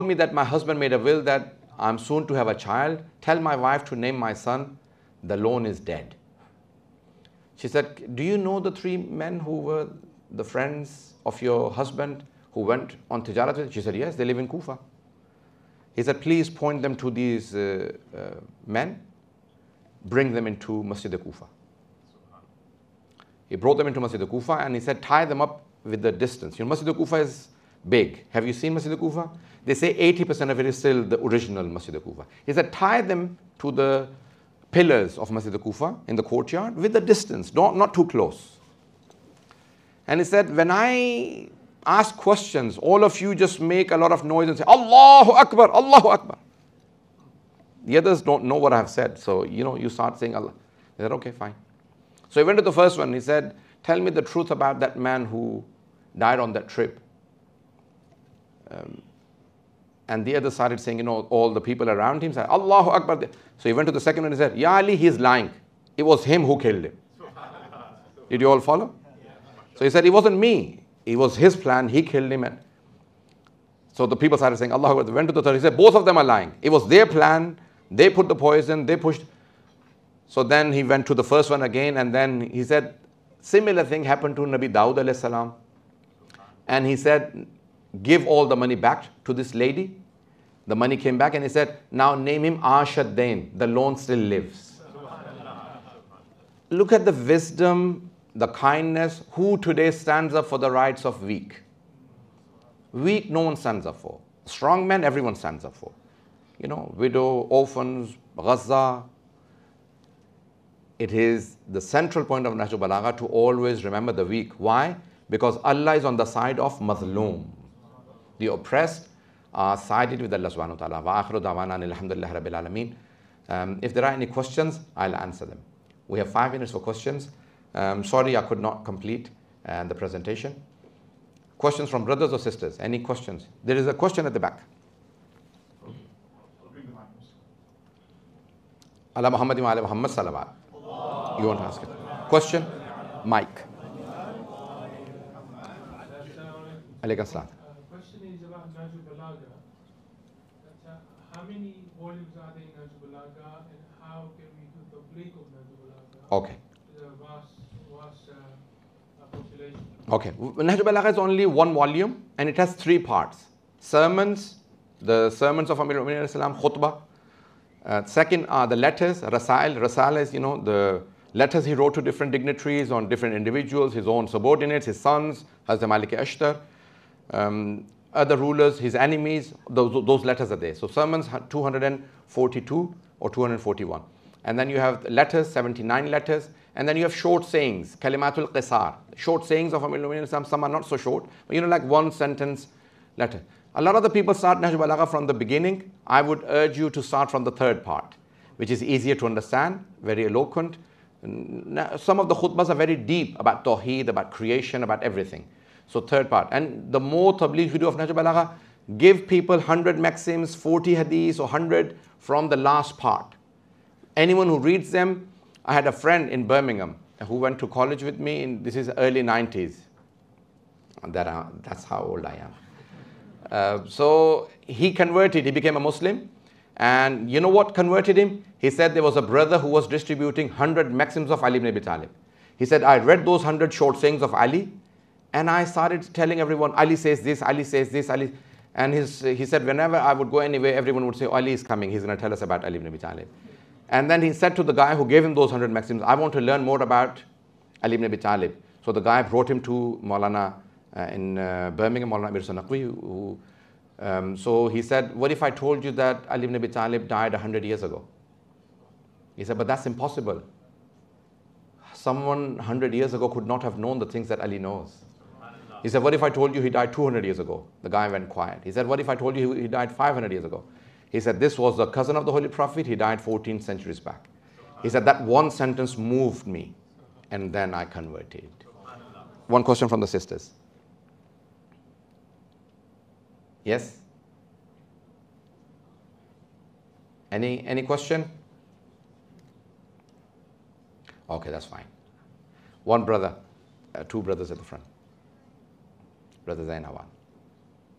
me that my husband made a will that I'm soon to have a child. Tell my wife to name my son. The loan is dead. She said, do you know the three men who were the friends of your husband who went on tijarat with? She said, yes, they live in Kufa. He said, please point them to these men, bring them into Masjid Kufa. He brought them into Masjid Kufa and he said, tie them up with the distance. You know, Masjid Kufa is big. Have you seen Masjid Kufa? They say 80% of it is still the original Masjid Kufa. He said, tie them to the pillars of Masjid Kufa in the courtyard with the distance, not too close. And he said, when I ask questions, all of you just make a lot of noise and say, Allahu Akbar, Allahu Akbar. The others don't know what I have said. So, you start saying Allah. He said, okay, fine. So he went to the first one. He said, tell me the truth about that man who died on that trip. And the other started saying, all the people around him said, Allahu Akbar. So he went to the second one and said, Ya Ali, he is lying. It was him who killed him. Did you all follow? So he said, it wasn't me. It was his plan. He killed him. And so the people started saying, Allahu Akbar. They went to the third. He said, both of them are lying. It was their plan. They put the poison. They pushed. So then he went to the first one again. And then he said, similar thing happened to Nabi Dawud alayhi salam. And he said, give all the money back to this lady. The money came back and he said, now name him Ashad-Dain. The loan still lives. Look at the wisdom, the kindness. Who today stands up for the rights of weak? Weak, no one stands up for. Strong men, everyone stands up for. Widow, orphans, Gaza. It is the central point of Nahjul Balagha to always remember the weak. Why? Because Allah is on the side of Mazloom. The oppressed are sided with Allah subhanahu wa ta'ala. Wa akhiru da'wana alhamdulillahi rabbil alameen. If there are any questions, I'll answer them. We have 5 minutes for questions. Sorry I could not complete the presentation. Questions from brothers or sisters? Any questions? There is a question at the back. Allah Muhammadin wa ala Muhammad salawat. You want to ask it? Question? Mike. Alaykum salam. Question is about Nahjul Balagha. How many volumes are there in Nahjul Balagha and how can we do the break of Nahjul Balagha? Okay. The vast population. Okay. Nahjul Balagha is only 1 volume and it has 3 parts. Sermons, the sermons of Amir al-Mu'minin salam, khutbah. Second are the letters, Rasail. Rasail is, the letters he wrote to different dignitaries on different individuals, his own subordinates, his sons, Hazrat Malik Ashtar. Other rulers, his enemies, those letters are there. So sermons 242 or 241. And then you have letters, 79 letters. And then you have short sayings, Kalimatul Qisar. Short sayings of Amir al-Mu'minin, some are not so short, but like 1 sentence letter. A lot of the people start Nahjul Balagha from the beginning. I would urge you to start from the 3rd part, which is easier to understand, very eloquent. Some of the khutbahs are very deep about Tawheed, about creation, about everything. So 3rd part. And the more tabligh you do of Nahjul Balagha, give people 100 maxims, 40 hadiths or 100 from the last part. Anyone who reads them, I had a friend in Birmingham who went to college with me this is early 90s. That's how old I am. So he converted, he became a Muslim. And you know what converted him? He said there was a brother who was distributing 100 maxims of Ali ibn Abi Talib. He said, I read those 100 short sayings of Ali. And I started telling everyone, Ali says this, Ali says this, Ali. And he said, whenever I would go anywhere, everyone would say, Ali is coming. He's going to tell us about Ali ibn Abi Talib. And then he said to the guy who gave him those 100 maxims, I want to learn more about Ali ibn Abi Talib. So the guy brought him to Maulana in Birmingham, Maulana Amir Naqvi. So he said, what if I told you that Ali ibn Abi Talib died 100 years ago? He said, but that's impossible. Someone 100 years ago could not have known the things that Ali knows. He said, what if I told you he died 200 years ago? The guy went quiet. He said, what if I told you he died 500 years ago? He said, this was the cousin of the Holy Prophet. He died 14 centuries back. He said, that one sentence moved me. And then I converted. One question from the sisters. Yes? Any question? Okay, that's fine. One brother, 2 brothers at the front. Brother Zainawan.